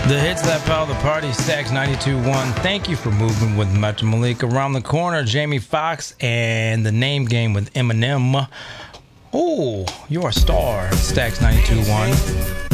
The hits that power the party, Stacks 92.1. Thank you for moving with Metro Malik. Around the corner, Jamie Foxx and the Name Game with Eminem. Oh, you're a star, Stacks 92.1.